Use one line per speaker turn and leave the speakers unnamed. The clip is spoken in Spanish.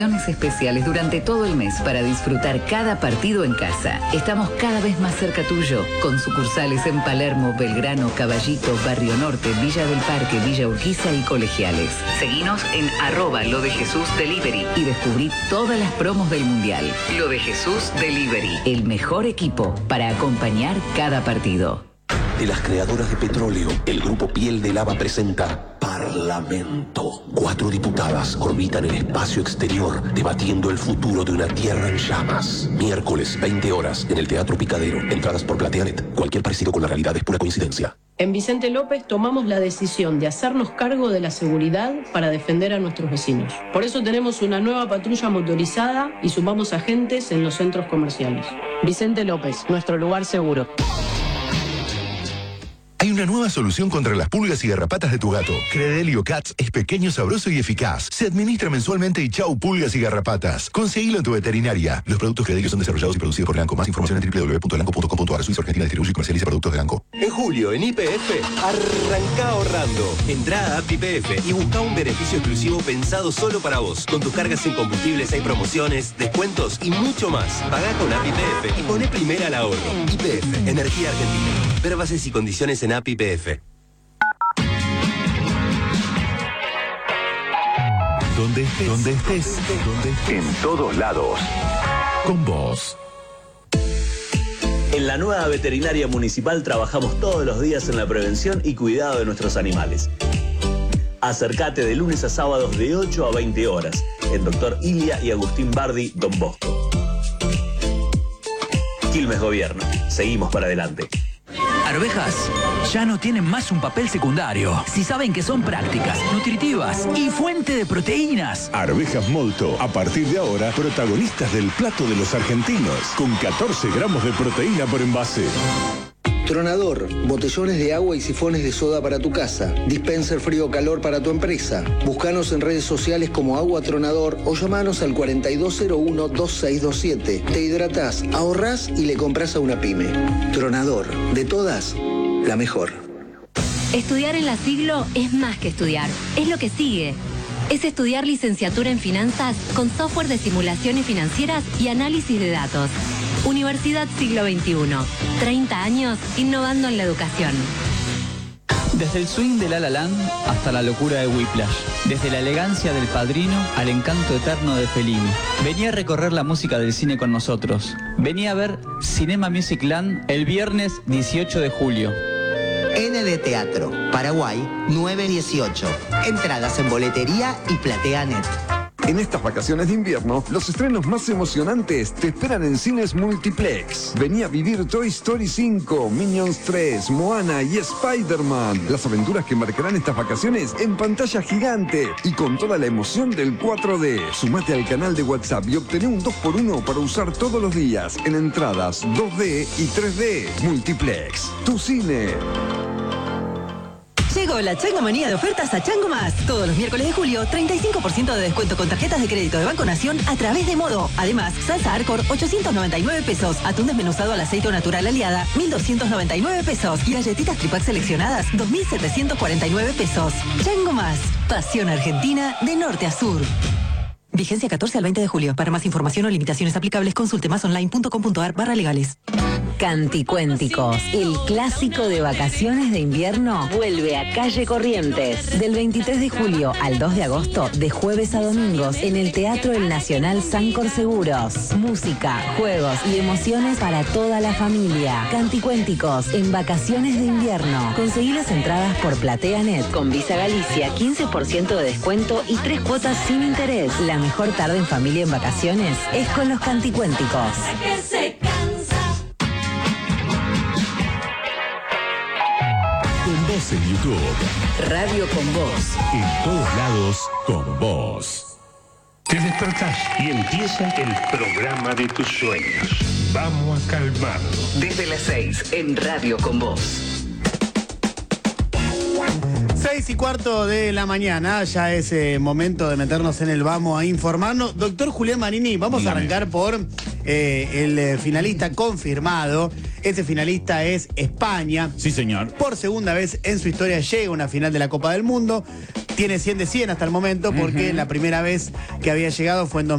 Especiales durante todo el mes para disfrutar cada partido en casa. Estamos cada vez más cerca tuyo, con sucursales en Palermo, Belgrano, Caballito, Barrio Norte, Villa del Parque, Villa Urquiza y Colegiales. Seguinos en @LoDeJesús Delivery y descubrí todas las promos del Mundial. Lo de Jesús Delivery, el mejor equipo para acompañar cada partido.
De las creadoras de petróleo, el grupo Piel de Lava presenta Parlamento. 4 diputadas orbitan el espacio exterior debatiendo el futuro de una tierra en llamas. Miércoles, 20 horas, en el Teatro Picadero. Entradas por Plateanet. Cualquier parecido con la realidad es pura coincidencia.
En Vicente López tomamos la decisión de hacernos cargo de la seguridad para defender a nuestros vecinos. Por eso tenemos una nueva patrulla motorizada y sumamos agentes en los centros comerciales. Vicente López, nuestro lugar seguro.
Hay una nueva solución contra las pulgas y garrapatas de tu gato. Credelio Cats es pequeño, sabroso y eficaz. Se administra mensualmente y chau pulgas y garrapatas. Conseguilo en tu veterinaria. Los productos Credelio son desarrollados y producidos por Elanco. Más información en www.elanco.com.ar. Suiza Argentina distribuye y comercializa productos de Elanco.
En julio, en YPF, arranca ahorrando. Entrá a App YPF y busca un beneficio exclusivo pensado solo para vos. Con tus cargas en combustibles hay promociones, descuentos y mucho más. Pagá con App YPF y poné primera al ahorro. YPF, Energía Argentina. Ver bases y condiciones en App YPF.
Donde estés. En todos lados. Con vos.
En la nueva veterinaria municipal trabajamos todos los días en la prevención y cuidado de nuestros animales. Acércate de lunes a sábados de 8 a 20 horas en Dr. Ilia y Agustín Bardi, Don Bosco. Quilmes Gobierno. Seguimos para adelante.
Arvejas ya no tienen más un papel secundario. Si saben que son prácticas, nutritivas y fuente de proteínas.
Arvejas Molto, a partir de ahora, protagonistas del plato de los argentinos, con 14 gramos de proteína por envase.
Tronador, botellones de agua y sifones de soda para tu casa. Dispenser frío-calor para tu empresa. Búscanos en redes sociales como Agua Tronador o llamanos al 4201-2627. Te hidratás, ahorrás y le compras a una pyme. Tronador, de todas, la mejor.
Estudiar en la Siglo es más que estudiar, es lo que sigue. Es estudiar licenciatura en finanzas con software de simulaciones financieras y análisis de datos. Universidad Siglo XXI. 30 años innovando en la educación.
Desde el swing de La La Land hasta la locura de Whiplash. Desde la elegancia del Padrino al encanto eterno de Fellini. Vení a recorrer la música del cine con nosotros. Vení a ver Cinema Music Land el viernes 18 de julio.
ND Teatro, Paraguay, 918. Entradas en boletería y Plateanet.
En estas vacaciones de invierno, los estrenos más emocionantes te esperan en cines Multiplex. Vení a vivir Toy Story 5, Minions 3, Moana y Spider-Man. Las aventuras que marcarán estas vacaciones en pantalla gigante y con toda la emoción del 4D. Sumate al canal de WhatsApp y obtené un 2x1 para usar todos los días en entradas 2D y 3D. Multiplex, tu cine.
Llegó la Changomanía de ofertas a Chango Más. Todos los miércoles de julio, 35% de descuento con tarjetas de crédito de Banco Nación a través de Modo. Además, salsa Arcor, 899 pesos. Atún desmenuzado al aceite natural aliada, 1.299 pesos. Y galletitas Tripac seleccionadas, 2.749 pesos. Chango Más. Pasión argentina de norte a sur. Vigencia 14 al 20 de julio. Para más información o limitaciones aplicables, consulte másonline.com.ar/legales.
Canticuénticos, el clásico de vacaciones de invierno, vuelve a Calle Corrientes. Del 23 de julio al 2 de agosto, de jueves a domingos, en el Teatro El Nacional Sancor Seguros. Música, juegos y emociones para toda la familia. Canticuénticos, en vacaciones de invierno. Conseguí las entradas por Plateanet. Con Visa Galicia, 15% de descuento y 3 cuotas sin interés. La mejor tarde en familia en vacaciones es con los Canticuénticos.
Con vos en YouTube.
Radio Con Vos.
En todos lados, con vos.
Te despertás y empieza el programa de tus sueños. Vamos a calmarlo.
Desde las 6 en Radio Con Vos.
6:15 de la mañana, ya es momento de meternos en el Vamos a Informarnos. Doctor Julián Marini, vamos a arrancar por el finalista confirmado. Ese finalista es España.
Sí, señor.
Por segunda vez en su historia llega a una final de la Copa del Mundo. Tiene 100 de 100 hasta el momento porque la primera vez que había llegado fue en